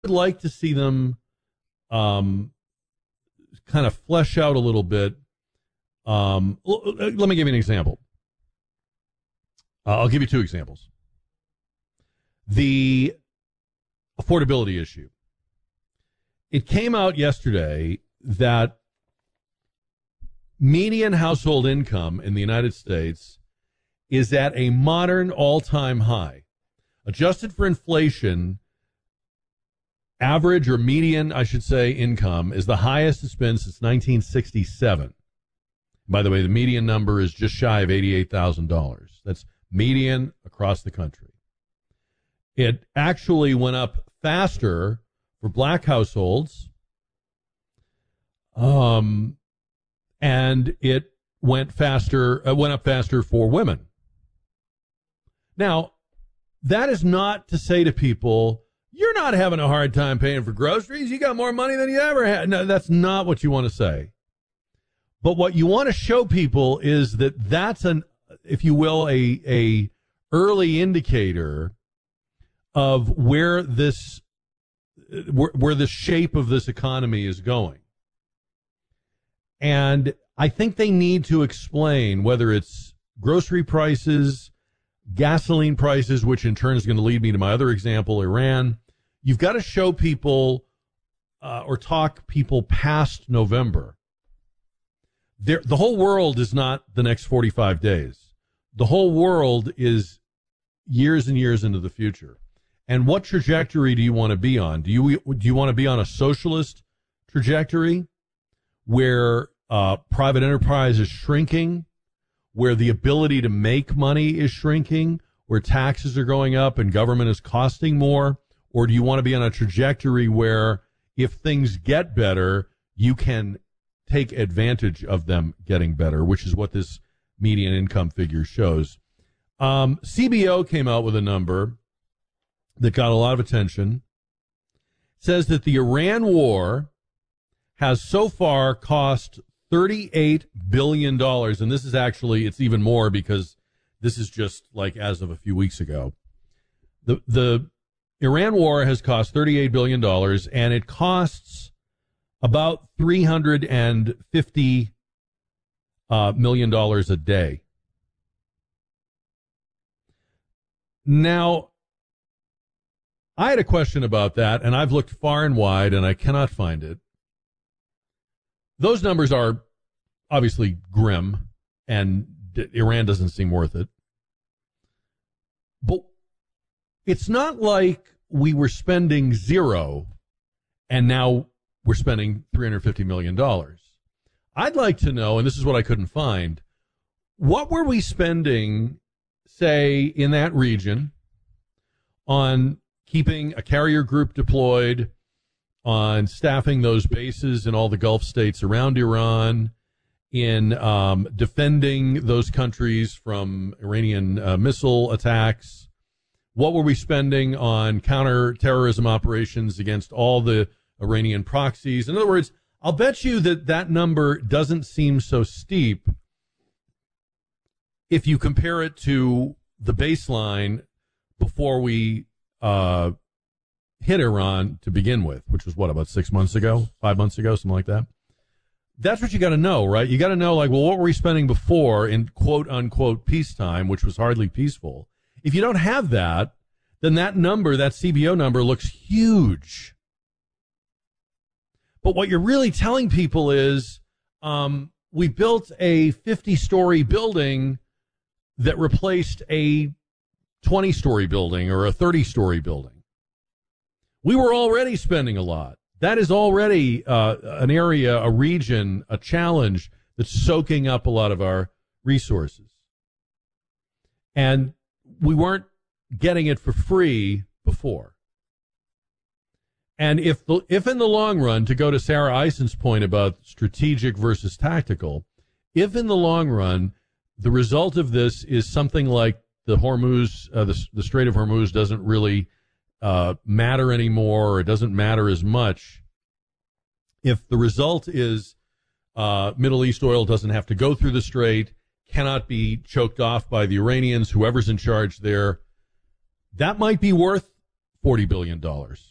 would like to see them kind of flesh out a little bit. Let me give you an example. I'll give you two examples. The affordability issue. It came out yesterday that median household income in the United States is at a modern all-time high. Adjusted for inflation, average or median, I should say, income is the highest it's been since 1967. By the way, the median number is just shy of $88,000. That's median across the country. It actually went up faster for black households, and it went up faster for women. Now, that is not to say to people, you're not having a hard time paying for groceries. You got more money than you ever had. No, that's not what you want to say. But what you want to show people is that that's an, if you will, a early indicator of where the shape of this economy is going. And I think they need to explain whether it's grocery prices, gasoline prices, which in turn is going to lead me to my other example, Iran. You've got to show people or talk people past November. The whole world is not the next 45 days. The whole world is years and years into the future. And what trajectory do you want to be on? Do you want to be on a socialist trajectory where private enterprise is shrinking, where the ability to make money is shrinking, where taxes are going up and government is costing more? Or do you want to be on a trajectory where if things get better, you can take advantage of them getting better, which is what this median income figure shows. CBO came out with a number that got a lot of attention. It says that the Iran war has so far cost $38 billion. And this is actually, it's even more because this is just like as of a few weeks ago. The Iran war has cost $38 billion, and it costs about $350 million a day. Now, I had a question about that, and I've looked far and wide, and I cannot find it. Those numbers are obviously grim, and Iran doesn't seem worth it. But it's not like we were spending zero, and now we're spending $350 million. I'd like to know, and this is what I couldn't find, what were we spending, say, in that region on keeping a carrier group deployed, on staffing those bases in all the Gulf states around Iran, in defending those countries from Iranian missile attacks? What were we spending on counterterrorism operations against all the Iranian proxies? In other words, I'll bet you that number doesn't seem so steep if you compare it to the baseline before we hit Iran to begin with, which was about 6 months ago, 5 months ago, something like that. That's what you got to know, right? You got to know, like, well, what were we spending before in quote unquote peacetime, which was hardly peaceful? If you don't have that, then that number, that CBO number, looks huge. But what you're really telling people is we built a 50-story building that replaced a 20-story building or a 30-story building. We were already spending a lot. That is already an area, a region, a challenge that's soaking up a lot of our resources. And we weren't getting it for free before. And if in the long run, to go to Sarah Eisen's point about strategic versus tactical, if in the long run the result of this is something like the Hormuz, the Strait of Hormuz doesn't really matter anymore, or it doesn't matter as much, if the result is Middle East oil doesn't have to go through the strait, cannot be choked off by the Iranians, whoever's in charge there, that might be worth $40 billion.